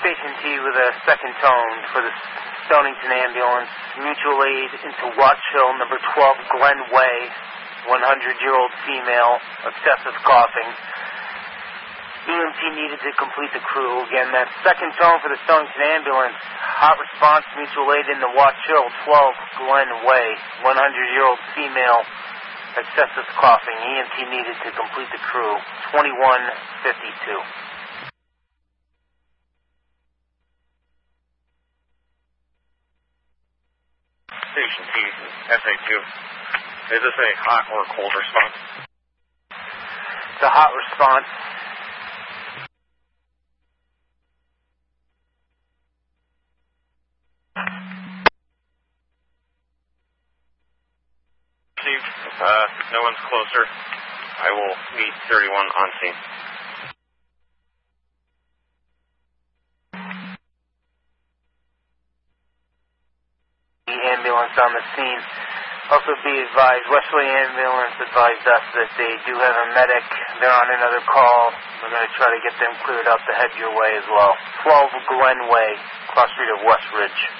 Station T with a second tone for the Stonington ambulance. Mutual aid into Watch Hill, number 12 Glen Way, 100-year-old female, excessive coughing. EMT needed to complete the crew. Again, that second tone for the Stonington ambulance. Hot response, mutual aid into Watch Hill, 12 Glen Way, 100-year-old female, excessive coughing. EMT needed to complete the crew. 2152. Station T, SA2. Is this a hot or cold response? It's a hot response. No one's closer. I will meet 31 on scene. The ambulance on the scene. Also be advised, Wesley Ambulance advised us that they do have a medic. They're on another call. We're going to try to get them cleared up to head your way as well. 12 Glen Way, cross street of West Ridge.